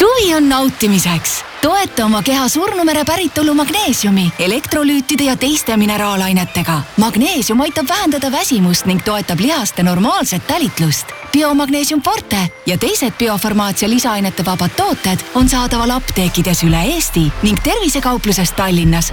Suvi on nautimiseks. Toeta oma keha surnumere päritolu magneesiumi, elektrolüütide ja teiste mineraalainetega. Magneesium aitab vähendada väsimust ning toetab lihaste normaalset tälitlust. Biomagneesium Forte ja teised biofarmaatsia lisaainete vabad tooted on saadaval apteekides üle Eesti ning tervisekaupluses Tallinnas